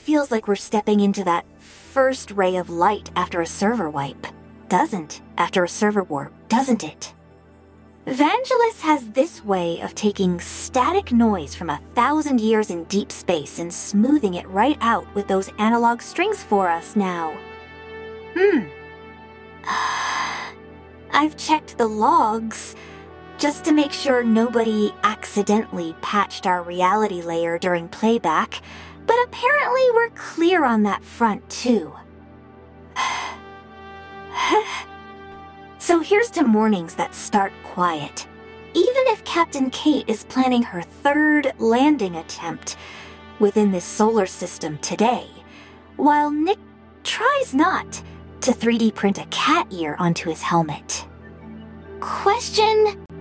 feels like we're stepping into that first ray of light after a server wipe. After a server warp, doesn't it? Vangelis has this way of taking static noise from 1,000 years in deep space and smoothing it right out with those analog strings for us now. I've checked the logs just to make sure nobody accidentally patched our reality layer during playback, but apparently we're clear on that front too. So here's to mornings that start quiet. Even if Captain Kate is planning her 3rd landing attempt within this solar system today, while Nick tries not to 3D print a cat ear onto his helmet. Question